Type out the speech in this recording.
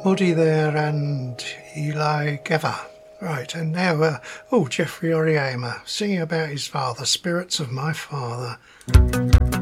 Muddy there and Eli Gever. Right, and now, Jeffrey Oriama singing about his father, Spirits of My Father.